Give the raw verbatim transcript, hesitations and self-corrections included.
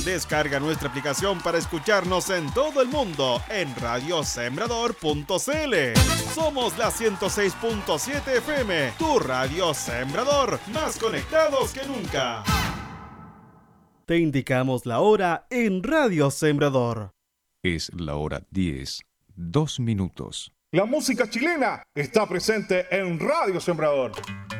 Descarga nuestra aplicación para escucharnos en todo el mundo en radio sembrador punto c l. Somos la ciento seis punto siete F M, tu radio Sembrador, más conectados que nunca. Te indicamos la hora en Radio Sembrador. Es la hora diez, dos minutos. La música chilena está presente en Radio Sembrador.